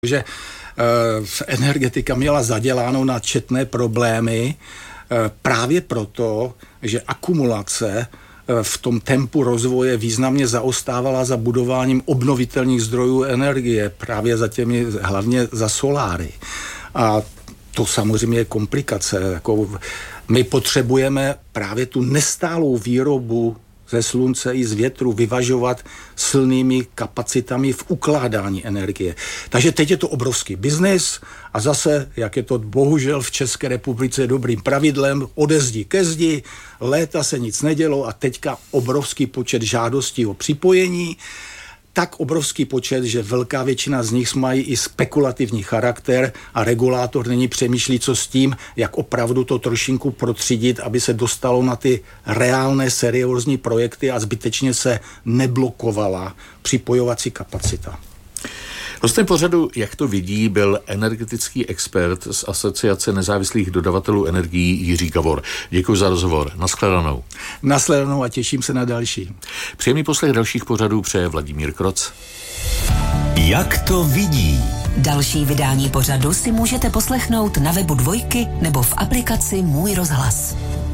že energetika měla zaděláno na četné problémy právě proto, že akumulace v tom tempu rozvoje významně zaostávala za budováním obnovitelných zdrojů energie, právě za těmi, hlavně za soláry. A to samozřejmě je komplikace. My potřebujeme právě tu nestálou výrobu ze slunce i z větru vyvažovat silnými kapacitami v ukládání energie. Takže teď je to obrovský biznis a zase, jak je to bohužel v České republice dobrým pravidlem, ode zdi ke zdi, léta se nic nedělo a teďka obrovský počet žádostí o připojení, tak obrovský počet, že velká většina z nich mají i spekulativní charakter a regulátor nyní přemýšlí, co s tím, jak opravdu to trošinku protřídit, aby se dostalo na ty reálné seriózní projekty a zbytečně se neblokovala připojovací kapacita. Hostem pořadu, jak to vidí, byl energetický expert z Asociace nezávislých dodavatelů energií Jiří Gavor. Děkuji za rozhovor. Nashledanou. Nashledanou a těším se na další. Příjemný poslech dalších pořadů přeje Vladimír Kroc. Jak to vidí? Další vydání pořadu si můžete poslechnout na webu Dvojky nebo v aplikaci Můj rozhlas.